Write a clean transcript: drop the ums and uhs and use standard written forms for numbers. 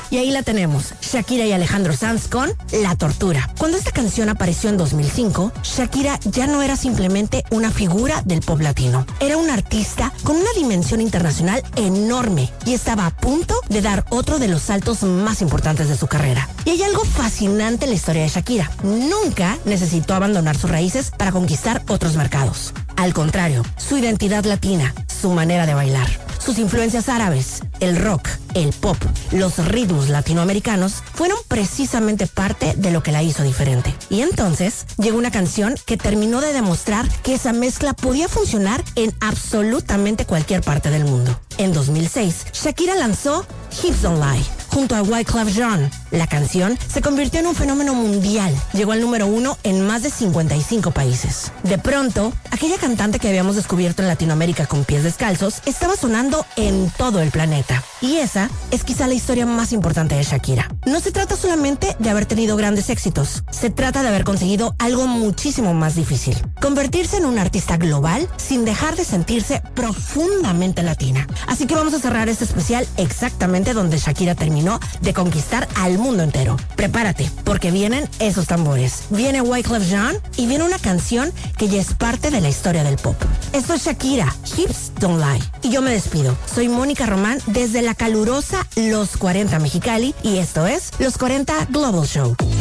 Y ahí la tenemos, Shakira y Alejandro Sanz con La Tortura. Cuando esta canción apareció en 2005, Shakira ya no era simplemente una figura del pop latino. Era una artista con una dimensión internacional enorme y estaba a punto de dar otro de los saltos más importantes de su carrera. Y hay algo fascinante en la historia de Shakira. Nunca necesitó abandonar sus raíces para conquistar otros mercados. Al contrario, su identidad latina, su manera de bailar, sus influencias árabes, el rock, el pop, los ritmos latinoamericanos fueron precisamente parte de lo que la hizo diferente. Y entonces llegó una canción que terminó de demostrar que esa mezcla podía funcionar en absolutamente cualquier parte del mundo. En 2006, Shakira lanzó Hips Don't Lie junto a Wyclef Jean. La canción se convirtió en un fenómeno mundial. Llegó al número 1 en más de 55 países. De pronto, aquella cantante que habíamos descubierto en Latinoamérica con pies descalzos estaba sonando en todo el planeta. Y esa es quizá la historia más importante de Shakira. No se trata solamente de haber tenido grandes éxitos. Se trata de haber conseguido algo muchísimo más difícil. Convertirse en una artista global sin dejar de sentirse profundamente latina. Así que vamos a cerrar este especial exactamente donde Shakira terminó de conquistar al mundo entero. Prepárate, porque vienen esos tambores. Viene Wyclef Jean y viene una canción que ya es parte de la historia del pop. Esto es Shakira, Hips Don't Lie. Y yo me despido. Soy Mónica Román desde la calurosa Los 40 Mexicali y esto es Los 40 Global Show.